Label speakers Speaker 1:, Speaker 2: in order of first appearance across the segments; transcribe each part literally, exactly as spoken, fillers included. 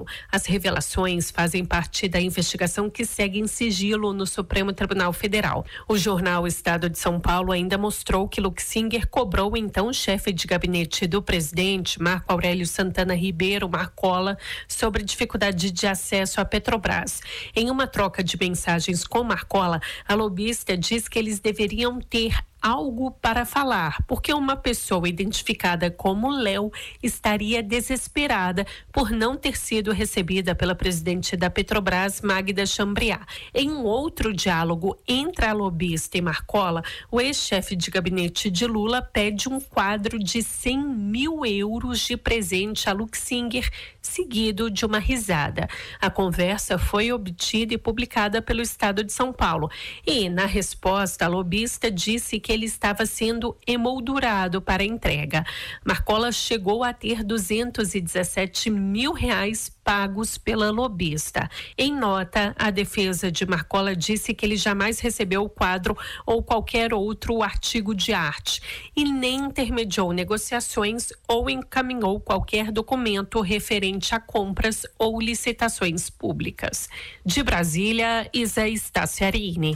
Speaker 1: As revelações fazem parte da investigação que segue em sigilo no Supremo Tribunal Federal. O jornal Estado de São Paulo ainda mostrou que Luxinger cobrou então o chefe de gabinete do presidente, Marco Aurélio Santana Ribeiro Marcola, sobre dificuldade de acesso à Petrobras. Em uma troca de mensagens com Marcola, a lobista diz que eles deveriam ter algo para falar, porque uma pessoa identificada como Léo estaria desesperada por não ter sido recebida pela presidente da Petrobras, Magda Chambriard. Em um outro diálogo entre a lobista e Marcola, o ex-chefe de gabinete de Lula pede um quadro de cem mil euros de presente a Luxinger, seguido de uma risada. A conversa foi obtida e publicada pelo Estado de São Paulo. E, na resposta, a lobista disse que ele estava sendo emoldurado para a entrega. Marcola chegou a ter duzentos e dezessete mil reais pagos pela lobista. Em nota, a defesa de Marcola disse que ele jamais recebeu o quadro ou qualquer outro artigo de arte e nem intermediou negociações ou encaminhou qualquer documento referente a compras ou licitações públicas. De Brasília, Isa Staciarini.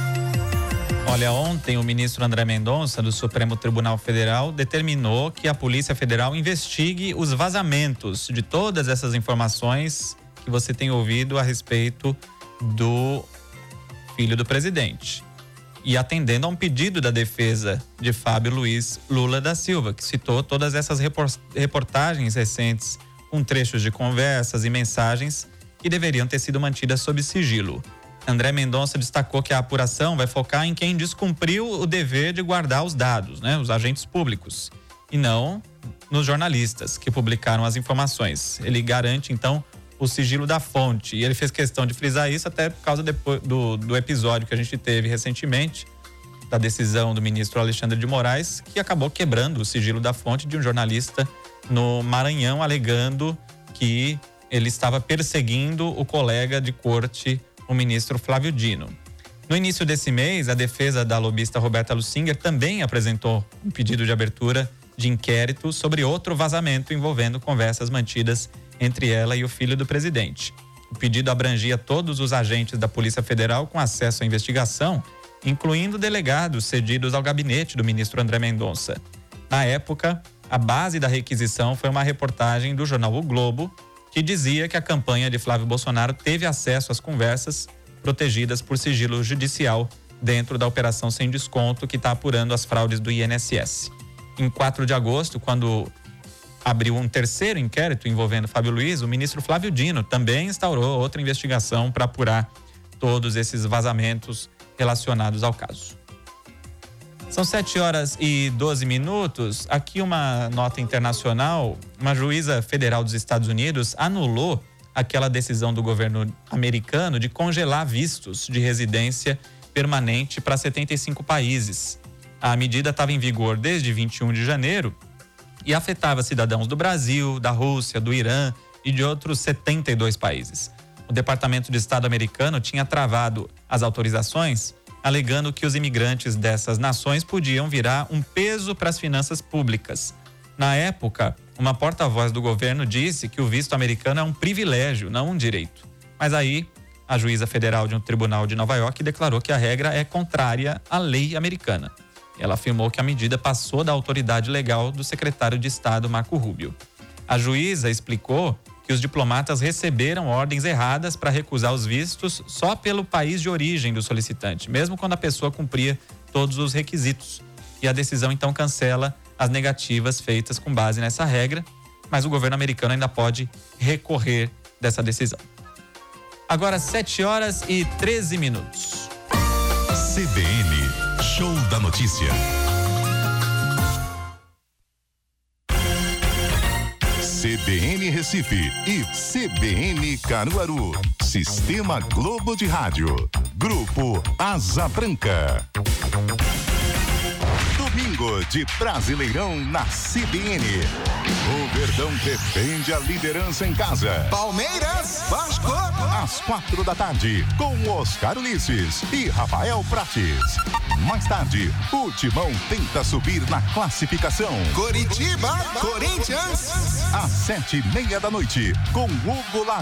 Speaker 2: Olha, ontem o ministro André Mendonça, do Supremo Tribunal Federal, determinou que a Polícia Federal investigue os vazamentos de todas essas informações que você tem ouvido a respeito do filho do presidente. E atendendo a um pedido da defesa de Fábio Luiz Lula da Silva, que citou todas essas reportagens recentes com trechos de conversas e mensagens que deveriam ter sido mantidas sob sigilo. André Mendonça destacou que a apuração vai focar em quem descumpriu o dever de guardar os dados, né, os agentes públicos, e não nos jornalistas que publicaram as informações. Ele garante, então, o sigilo da fonte, e ele fez questão de frisar isso até por causa depois do, do episódio que a gente teve recentemente, da decisão do ministro Alexandre de Moraes, que acabou quebrando o sigilo da fonte de um jornalista no Maranhão, alegando que ele estava perseguindo o colega de corte, o ministro Flávio Dino. No início desse mês, a defesa da lobista Roberta Luxinger também apresentou um pedido de abertura de inquérito sobre outro vazamento envolvendo conversas mantidas entre ela e o filho do presidente. O pedido abrangia todos os agentes da Polícia Federal com acesso à investigação, incluindo delegados cedidos ao gabinete do ministro André Mendonça. Na época, a base da requisição foi uma reportagem do jornal O Globo, que dizia que a campanha de Flávio Bolsonaro teve acesso às conversas protegidas por sigilo judicial dentro da Operação Sem Desconto, que está apurando as fraudes do I N S S. Em quatro de agosto, quando abriu um terceiro inquérito envolvendo Fábio Luiz, o ministro Flávio Dino também instaurou outra investigação para apurar todos esses vazamentos relacionados ao caso. São sete horas e doze minutos. Aqui uma nota internacional. Uma juíza federal dos Estados Unidos anulou aquela decisão do governo americano de congelar vistos de residência permanente para setenta e cinco países. A medida estava em vigor desde vinte e um de janeiro e afetava cidadãos do Brasil, da Rússia, do Irã e de outros setenta e dois países. O Departamento de Estado americano tinha travado as autorizações, alegando que os imigrantes dessas nações podiam virar um peso para as finanças públicas. Na época, uma porta-voz do governo disse que o visto americano é um privilégio, não um direito. Mas aí, a juíza federal de um tribunal de Nova York declarou que a regra é contrária à lei americana. Ela afirmou que a medida passou da autoridade legal do secretário de Estado, Marco Rubio. A juíza explicou que os diplomatas receberam ordens erradas para recusar os vistos só pelo país de origem do solicitante, mesmo quando a pessoa cumpria todos os requisitos. E a decisão então cancela as negativas feitas com base nessa regra, mas o governo americano ainda pode recorrer dessa decisão. Agora sete horas e treze minutos.
Speaker 3: C B N, Show da Notícia. C B N Recife e C B N Caruaru. Sistema Globo de Rádio. Grupo Asa Branca. Domingo de Brasileirão na C B N. O Verdão defende a liderança em casa.
Speaker 4: Palmeiras, Vasco.
Speaker 3: Às quatro da tarde, com Oscar Ulisses e Rafael Prates. Mais tarde, o Timão tenta subir na classificação.
Speaker 4: Coritiba, Corinthians.
Speaker 3: Às sete e meia da noite, com Hugo Lago.